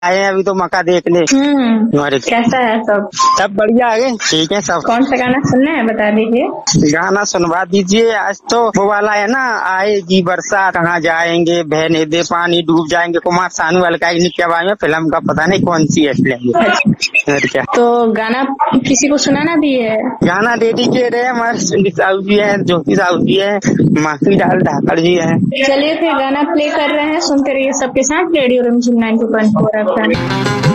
आए हैं अभी तो मक्का देखने। कैसा है सब? सब बढ़िया है, ठीक है सब। कौन सा गाना सुनना है बता दीजिए। गाना सुनवा दीजिए। आज तो वो वाला है ना, आएगी बरसात कहाँ जाएंगे, बहने दे पानी डूब जाएंगे, कुमार सानू अलकाई नित्या बाई में फिल्म का पता नहीं कौन सी है क्या। तो गाना किसी को सुनाना भी है? गाना डेडिकेट है हमारे सुनील साहू जी है, ज्योति साहू जी है, माखी डाल धाकड़ जी है। चलिए फिर गाना प्ले कर रहे हैं, सुनते रहिए सबके साथ रेडियो रिमझिम 90.4 FM।